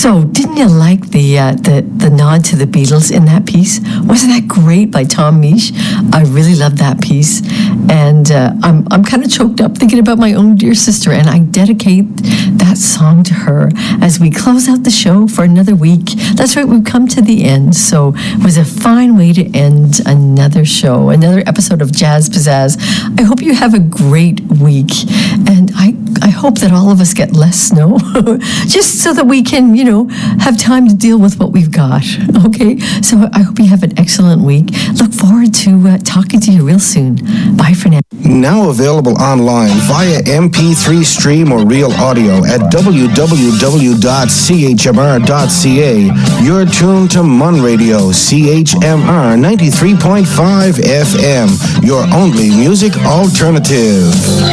So, didn't you like the nod to the Beatles in that piece? Wasn't that great by Tom Misch? I really loved that piece, and I'm kind of choked up thinking about my own dear sister, and I dedicate that song to her as we close out the show for another week. That's right, we've come to the end, so it was a fine way to end another show, another episode of Jazz Pizzazz. I hope you have a great week, and I hope that all of us get less snow, just so that we can, have time to deal with what we've got, okay? So I hope you have an excellent week. Look forward to talking to you real soon. Bye for now. Now available online via MP3 stream or real audio at www.chmr.ca. You're tuned to Mun Radio, CHMR 93.5 FM, your only music alternative.